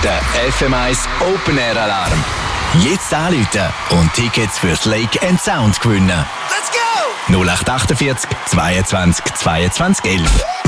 Der FM1 Open Air Alarm. Jetzt anrufen und Tickets fürs Lake Sound gewinnen. Let's go! 0848 22 22 11.